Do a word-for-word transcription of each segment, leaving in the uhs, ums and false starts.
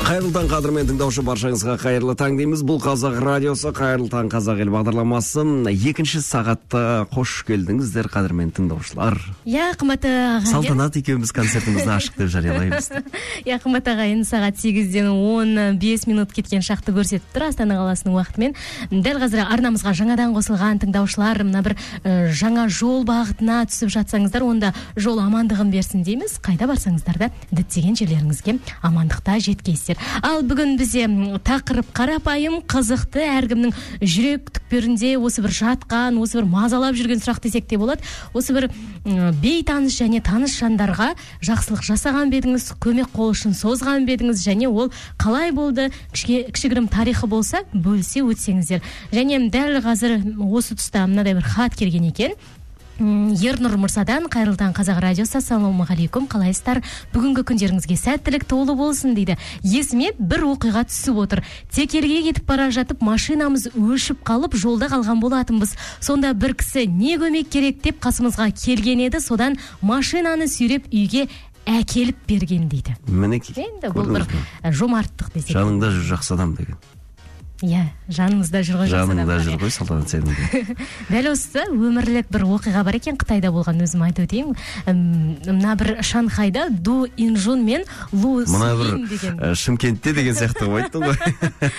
Қайырлы таң қадірмен тыңдаушы баршаңызға қайырлы таң дейміз. Бұл Қазақ радиосы, қайырлы таң қазақ ел бағдарламасы. Екінші сағатта қош келдіңіздер қадірмен тыңдаушылар. Я, қымбатты ағайын. Салтанат екеуміз концертімізді ашық деп жариялаймыз. Я, қымбатты ағайын, сағат сегізден он бес минут кеткен шақты көрсетіп тұр Астана қаласының уақытымен. Дәл қазір арнамызға жаңадан қосылған тыңдаушылар, мына бір ә, жаңа жол бағытына түсіп жатсаңыздар, онда жол амандығын берсін дейміз. Қайда барсаңыздар да діттеген жерлеріңізге амандықта жеткейсіздер. Ал бүгін бізде тақырып қарапайым, қызықты, әркімнің жүрек түкперінде осы бір жатқан, осы бір мазалап жүрген сұрақ десек те болады. Осы бір бейтаныс және таныс жандарға жақсылық жасаған бедіңіз, көмек қол ұшын созған бедіңіз, және ол қалай болды, кішігірім тарихы болса бөлісе өтсеңіздер. Және дәл қазір осы тұста мынадай бір хат келген екен. Ернұр Мұрсадан, қайырлы таң қазақ радиосы, ассалаумағалейкум, қалайсыздар? Бүгінгі күндеріңізге сәттілік толы болсын дейді. Есіме бір оқиға түсіп отыр. Текелге кетіп бара жатып, машинамыз өшіп қалып, жолда қалған болатынбыз. Сонда бір кісі не көмек керек деп қасымызға келген еді, содан машинаны сүйреп үйге әкеліп берген дейді. Мінекей. Енді бұл бір жомарттық десек. Жаныңда жүр жақсы адам деген. Иә, жаныңызда жүр ғой жақсы адам. Жаныңда жүр ғой Салтанат сенің. Дәл осы өмірлік бір оқиға бар екен, Қытайда болған, өзім айтып өтейін. Мына бір Шанхайда Ду Инжун мен Лу Суин деген. Мына бір Шымкентте деген сияқты қойттың ғой.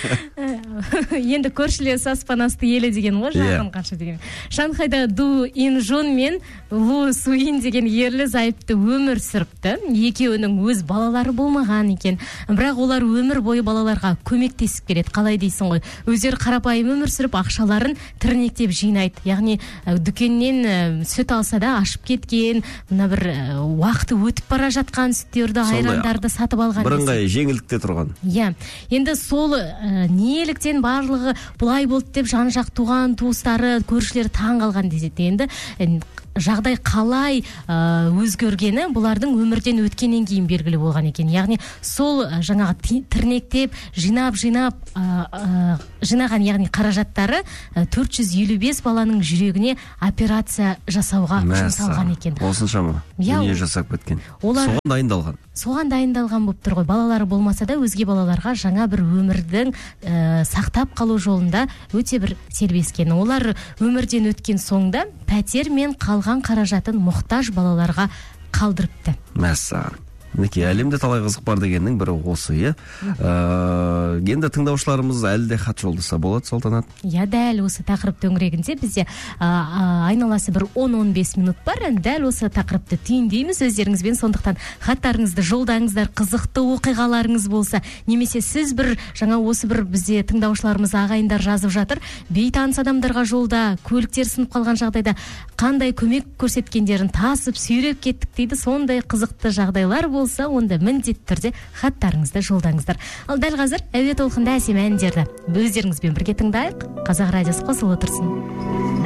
Енді көршілес аспан асты елі деген ғой, жақын қанша деген. Шанхайда Ду Инжун мен Лу Суин деген ерлі зайыпты өмір сүріпті. Екеуінің өз балалары болмаған екен. Бірақ олар өмір бойы балаларға көмектесіп келеді. Қалай дейсің ғой? Өздері қарапайым өмір сүріп, ақшаларын тірнектеп жинайды. Яғни дүкеннен сүт алса да ашып кеткен, мына бір уақыты өтіп бара жатқан сүттерді, айрандарды сатып алған. Бірыңғай жеңілдікте тұрған. Иә. Енді сол неліктен барлығы бұлай болды деп жан-жақ туған туыстары, көршілері таң қалған деседі. Енді жағдай қалай ә, өзгергені бұлардың өмірден өткеннен кейін белгілі болған екен. Яғни сол жаңағы тірнектеп, жинап-жинап ә, ә, жинаған, яғни қаражаттары төрт жүз елу бес баланың жүрегіне операция жасауға жұмсалған екен. Осыншама дүние жасап кеткен. Олар соған дайындалған. Соған дайындалған болып тұр ғой. Балалары болмаса да өзге балаларға жаңа бір өмірдің ә, сақтап қалу жолында өте бір сербескен. Олар өмірден өткен соңда пәтер мен қалған қаражатын мұқтаж балаларға қалдырыпты. Мәссаған. Мінекей, әлемде талай қызық бар дегеннің бірі осы, е. Ә, енді тыңдаушыларымыз әлі де хат жолдаса болады, Салтанат? Я, дәл осы тақырып төңірегінде бізде ә, айналасы бір он он бес минут бар. Дәл осы тақырыпты түйіндейміз өздеріңізбен, сондықтан хаттарыңызды жолдаңыздар, қызықты оқиғаларыңыз болса, немесе сіз бір жаңа осы бір бізде тыңдаушыларымыз ағайындар жазып жатыр, бейтаныс адамдарға жолда көліктер сынып қалған жағдайда қандай көмек көрсеткендерін тасып сүйреп кеттік дейді. Сондай қызықты жағдайлар болса, онда міндетті түрде хаттарыңызды жолдаңыздар. Ал дәл қазір әуе толқында әсем әндерді өздеріңізбен бірге тыңдайық. Қазақ радиосы қосылып отырсын.